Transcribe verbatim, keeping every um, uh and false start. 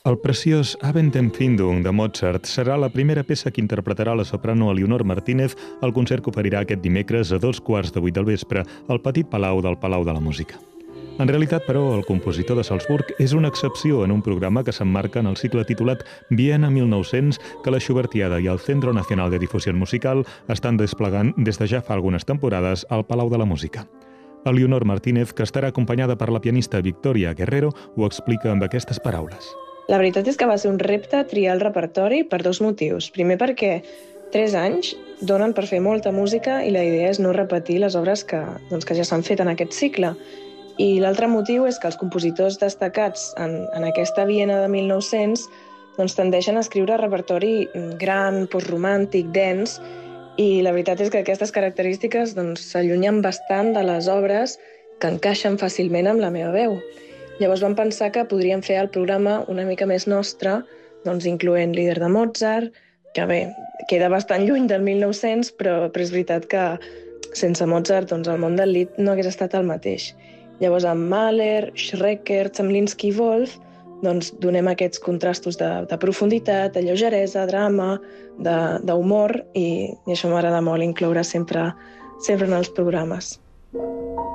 El preciós Abendempfindung de Mozart serà la primera peça que interpretarà la soprano Elionor Martínez al concert que oferirà aquest dimecres a dos quarts de vuit del vespre al Petit Palau del Palau de la Música. En realitat, però, el compositor de Salzburg és una excepció en un programa que s'emmarca en el cicle titulat Viena mil nou-cents que la Schubertiada i el Centro Nacional de Difusión Musical estan desplegant des de ja fa algunes temporades al Palau de la Música. Elionor Martínez, que estarà acompanyada per la pianista Victoria Guerrero, ho explica amb aquestes paraules. La veritat és que va ser un repte triar el repertori per dos motius. Primer perquè tres anys donen per fer molta música i la idea és no repetir les obres que, doncs, que ja s'han fet en aquest cicle. I l'altre motiu és que els compositors destacats en, en aquesta Viena de mil nou-cents doncs, tendeixen a escriure repertori gran, postromàntic, dens, i la veritat és que aquestes característiques doncs, s'allunyen bastant de les obres que encaixen fàcilment amb la meva veu. Llavors vam pensar que podríem fer el programa una mica més nostre, doncs, incloent Lieder de Mozart, que bé, queda bastant lluny del mil nou-cents, però, però és veritat que sense Mozart doncs, el món del lied no hagués estat el mateix. Llavors amb Mahler, Schreker, Zemlinsky i Wolf doncs, donem aquests contrastos de, de profunditat, de lleugeresa, drama, d'humor, i, i això m'agrada molt incloure sempre, sempre en els programes.